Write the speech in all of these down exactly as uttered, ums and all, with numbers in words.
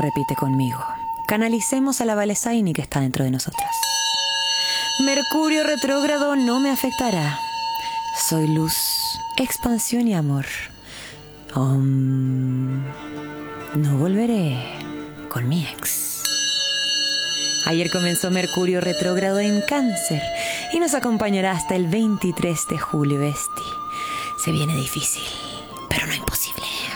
repite conmigo. Canalicemos a la Valesaini que está dentro de nosotras. Mercurio retrógrado no me afectará. Soy luz, expansión y amor. Om. No volveré con mi ex. Ayer comenzó Mercurio retrógrado en Cáncer y nos acompañará hasta el veintitrés de julio, Besti. Se viene difícil, pero no imposible.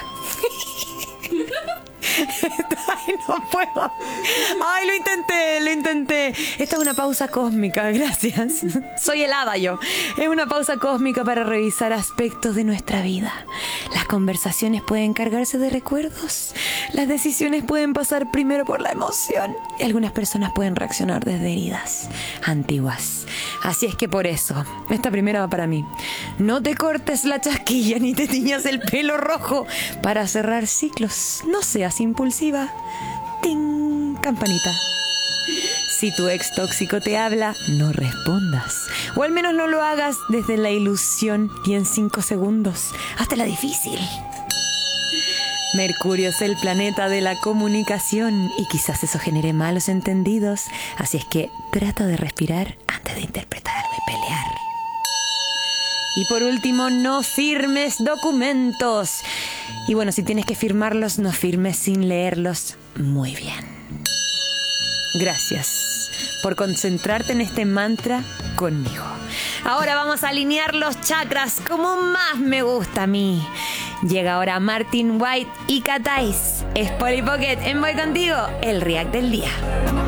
Ay, no puedo. Ay, lo intenté, lo intenté. Esta es una pausa cósmica, gracias. Soy helada yo. Es una pausa cósmica para revisar aspectos de nuestra vida. Las conversaciones pueden cargarse de recuerdos. Las decisiones pueden pasar primero por la emoción. Y algunas personas pueden reaccionar desde heridas antiguas. Así es que por eso, esta primera va para mí. No te cortes la chasquilla ni te tiñas el pelo rojo para cerrar ciclos. No seas impulsiva. ¡Ting! Campanita. Si tu ex tóxico te habla, no respondas. O al menos no lo hagas desde la ilusión y en cinco segundos. Hazte la difícil. Mercurio es el planeta de la comunicación y quizás eso genere malos entendidos. Así es que trata de respirar antes de interpretar o de pelear. Y por último, no firmes documentos. Y bueno, si tienes que firmarlos, no firmes sin leerlos muy bien. Gracias por concentrarte en este mantra conmigo. Ahora vamos a alinear los chakras como más me gusta a mí. Llega ahora Martin White y Katais. Es Polly Pocket en Voy Contigo, el React del día.